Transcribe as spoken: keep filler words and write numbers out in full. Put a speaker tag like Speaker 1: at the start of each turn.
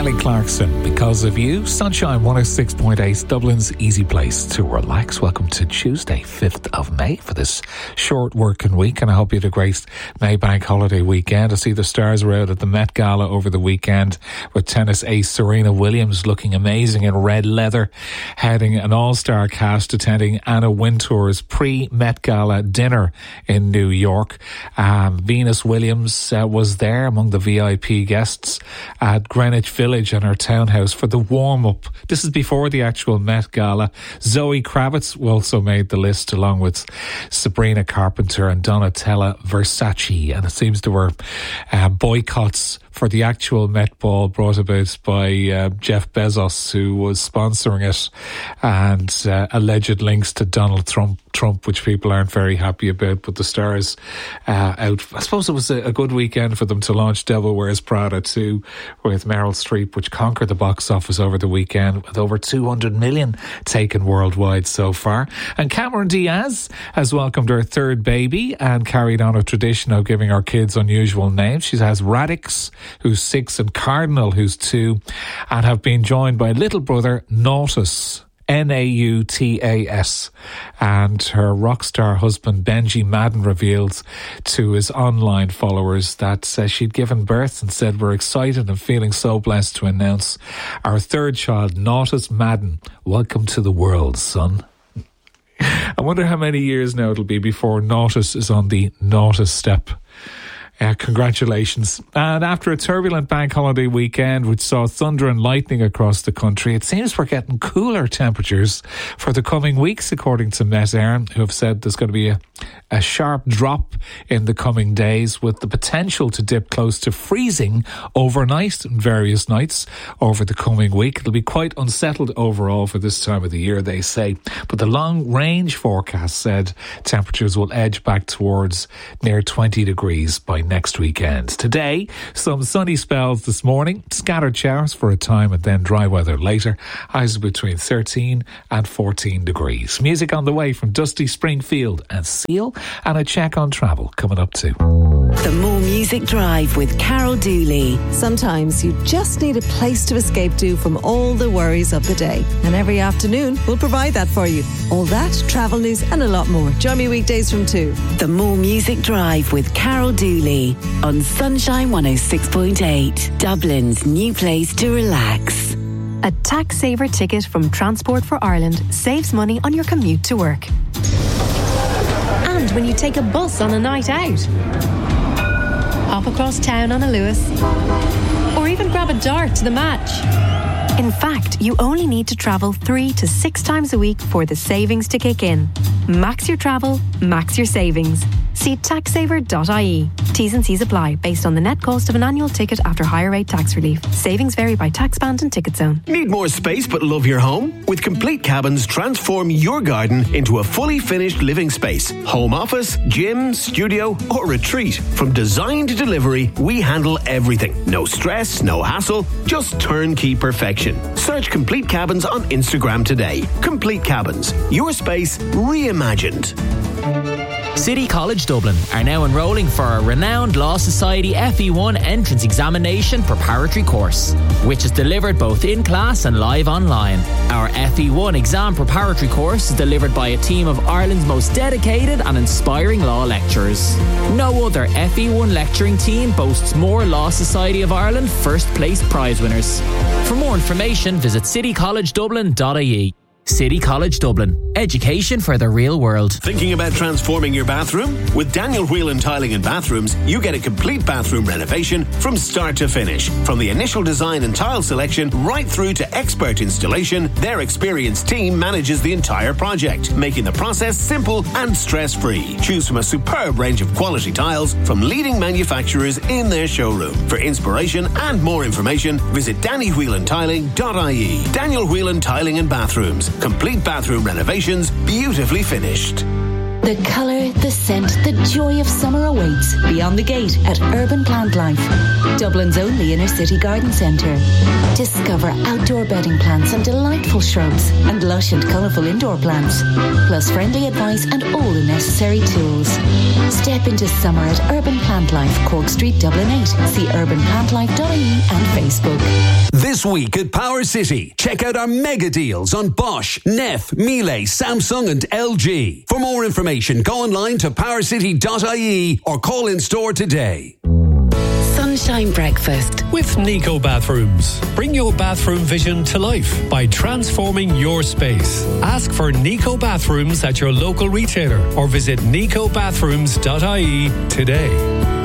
Speaker 1: Kelly Clarkson, Because of You. Sunshine one oh six point eight, Dublin's easy place to relax. Welcome to Tuesday, fifth of May, for this short working week, and I hope you had a great May bank holiday weekend. I see the stars were out at the Met Gala over the weekend, with tennis ace Serena Williams looking amazing in red leather, heading an all-star cast attending Anna Wintour's pre-Met Gala dinner in New York. Um, Venus Williams uh, was there among the V I P guests at Greenwich Village and her townhouse for the warm-up. This is before the actual Met Gala. Zoe Kravitz also made the list, along with Sabrina Carpenter and Donatella Versace. And it seems there were uh, boycotts for the actual Met Ball brought about by uh, Jeff Bezos, who was sponsoring it, and uh, alleged links to Donald Trump, Trump, which people aren't very happy about. But the stars uh, out. I suppose it was a, a good weekend for them to launch Devil Wears Prada two with Meryl Streep, which conquered the box office over the weekend with over two hundred million taken worldwide so far. And Cameron Diaz has welcomed her third baby and carried on a tradition of giving her kids unusual names. She has Radix, who's six, and Cardinal, who's two, and have been joined by little brother Nautas, N A U T A S, and her rock star husband Benji Madden revealed to his online followers that uh, she'd given birth, and said, "We're excited and feeling so blessed to announce our third child, Nautas Madden. Welcome to the world, son." I wonder how many years now it'll be before Nautas is on the Nautas step. Uh, congratulations. And after a turbulent bank holiday weekend which saw thunder and lightning across the country, it seems we're getting cooler temperatures for the coming weeks, according to Met Éireann, who have said there's going to be a, a sharp drop in the coming days, with the potential to dip close to freezing overnight in various nights over the coming week. It'll be quite unsettled overall for this time of the year, they say. But the long range forecast said temperatures will edge back towards near twenty degrees by next weekend. Today, some sunny spells this morning, scattered showers for a time, and then dry weather later. Highs between thirteen and fourteen degrees. Music on the way from Dusty Springfield and Seal, and a check on travel coming up too.
Speaker 2: The More Music Drive with Carol Dooley.
Speaker 3: Sometimes you just need a place to escape to from all the worries of the day, and every afternoon we'll provide that for you. All that, travel news, and a lot more. Join me weekdays from two.
Speaker 2: The More Music Drive with Carol Dooley on Sunshine one oh six point eight, Dublin's new place to relax.
Speaker 4: A tax saver ticket from Transport for Ireland saves money on your commute to work. And when you take a bus on a night out, hop across town on a Lewis, or even grab a dart to the match. In fact, you only need to travel three to six times a week for the savings to kick in. Max your travel, max your savings. See tax saver dot I E. T's and C's apply based on the net cost of an annual ticket after higher rate tax relief. Savings vary by tax band and ticket zone.
Speaker 5: Need more space but love your home? With Complete Cabins, transform your garden into a fully finished living space. Home office, gym, studio or retreat. From design to delivery, we handle everything. No stress, no hassle, just turnkey perfection. Search Complete Cabins on Instagram today. Complete Cabins, your space reimagined.
Speaker 6: City College Dublin are now enrolling for a renowned Law Society F E one entrance examination preparatory course, which is delivered both in class and live online. Our F E one exam preparatory course is delivered by a team of Ireland's most dedicated and inspiring law lecturers. No other F E one lecturing team boasts more Law Society of Ireland first place prize winners. For more information, visit city college dublin dot I E. City College Dublin. Education for the real world.
Speaker 5: Thinking about transforming your bathroom? With Daniel Whelan Tiling and Bathrooms, you get a complete bathroom renovation from start to finish. From the initial design and tile selection right through to expert installation, their experienced team manages the entire project, making the process simple and stress-free. Choose from a superb range of quality tiles from leading manufacturers in their showroom. For inspiration and more information, visit danny whelan tiling dot I E. Daniel Whelan Tiling and Bathrooms. Complete bathroom renovations, beautifully finished.
Speaker 7: The colour, the scent, the joy of summer awaits beyond the gate at Urban Plant Life, Dublin's only inner city garden centre. Discover outdoor bedding plants and delightful shrubs and lush and colourful indoor plants, plus friendly advice and all the necessary tools. Step into summer at Urban Plant Life, Cork Street, Dublin eight. See urban plant life dot I E and Facebook.
Speaker 8: This week at Power City, check out our mega deals on Bosch, Neff, Miele, Samsung and L G. For more information, go online to power city dot I E or call in store today.
Speaker 2: Sunshine Breakfast
Speaker 9: with Nico Bathrooms. Bring your bathroom vision to life by transforming your space. Ask for Nico Bathrooms at your local retailer or visit nico bathrooms dot I E today.